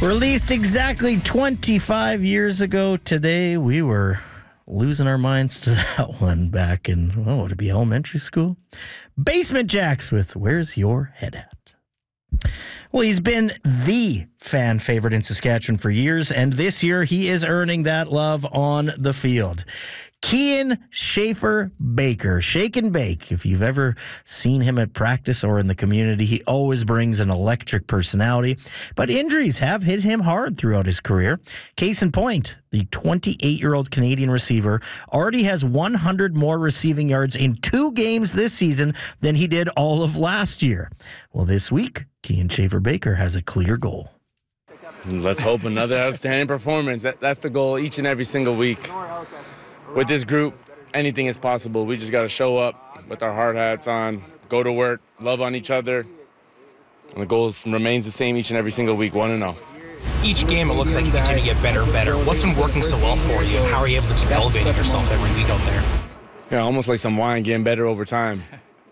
Released exactly 25 years ago today. We were losing our minds to that one back in, would it be elementary school? Basement Jaxx with Where's Your Head At? Well, he's been the fan favorite in Saskatchewan for years, and this year he is earning that love on the field. Cian Schaefer-Baker, shake and bake. If you've ever seen him at practice or in the community, he always brings an electric personality. But injuries have hit him hard throughout his career. Case in point, the 28-year-old Canadian receiver already has 100 more receiving yards in 2 games this season than he did all of last year. Well, this week, Cian Schaefer-Baker has a clear goal. Let's hope another outstanding performance. That's the goal each and every single week. With this group, anything is possible. We just got to show up with our hard hats on, go to work, love on each other. And the goal remains the same each and every single week, 1-0. Each game, it looks like you continue to get better and better. What's been working so well for you, and how are you able to keep elevating yourself every week out there? Yeah, almost like some wine, getting better over time.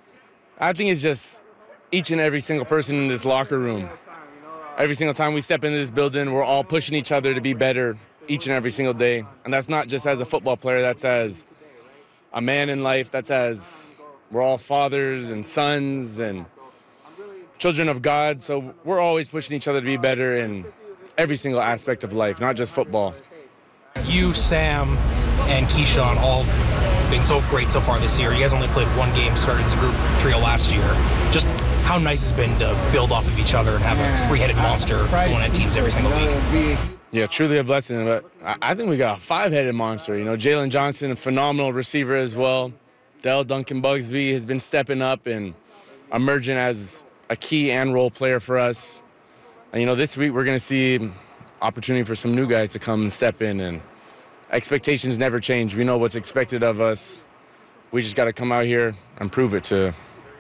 I think it's just each and every single person in this locker room. Every single time we step into this building, we're all pushing each other to be better each and every single day. And that's not just as a football player, that's as a man in life, that's as we're all fathers and sons and children of God. So we're always pushing each other to be better in every single aspect of life, not just football. You, Sam, and Keyshawn all been so great so far this year. You guys only played 1 game, started this group trio last year. Just how nice it's been to build off of each other and have a 3-headed monster going at teams every single week. Yeah, truly a blessing, but I think we got a 5-headed monster. You know, Jalen Johnson, a phenomenal receiver as well. Dell Duncan Bugsby has been stepping up and emerging as a key and role player for us. And, you know, this week we're going to see opportunity for some new guys to come and step in, and expectations never change. We know what's expected of us. We just got to come out here and prove it to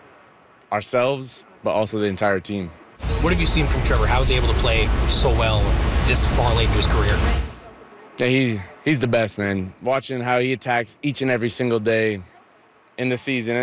ourselves, but also the entire team. What have you seen from Trevor? How is he able to play so well this far late into his career? Yeah, he's the best, man. Watching how he attacks each and every single day in the season.